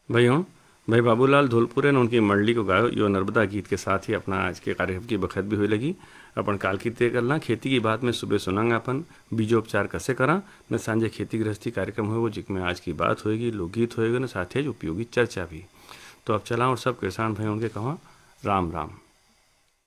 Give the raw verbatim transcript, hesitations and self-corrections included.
भाई हूँ भाई बाबूलाल धौलपुरे ने उनकी मंडली को गायो यो नर्मदा गीत के साथ ही अपना आज के कार्यक्रम की बखत भी हुई लगी। अपन काल की तय करना खेती की बात में सुबह सुनांगा अपन बीजोपचार कैसे करा न सांझे खेती गृहस्थी कार्यक्रम होगा जिसमें आज की बात होगी, लोकगीत होएगा न साथ ही उपयोगी चर्चा भी। तो अब चला और सब किसान भाई उनके कहा राम राम।